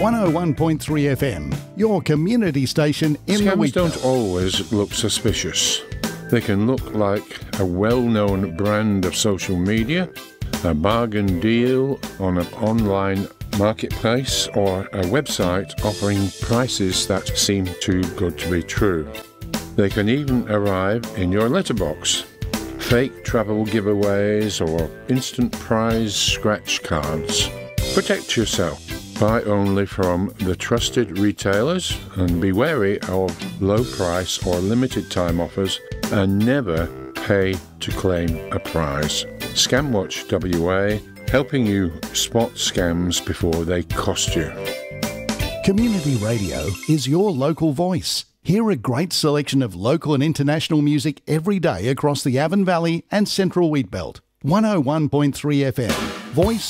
101.3 FM, your community station in the week. Scams don't always look suspicious. They can look like a well-known brand of social media, a bargain deal on an online marketplace, or a website offering prices that seem too good to be true. They can even arrive in your letterbox. Fake travel giveaways or instant prize scratch cards. Protect yourself. Buy only from the trusted retailers and be wary of low price or limited time offers, and never pay to claim a prize. Scamwatch WA, helping you spot scams before they cost you. Community radio is your local voice. Hear a great selection of local and international music every day across the Avon Valley and Central Wheatbelt. 101.3 FM, voice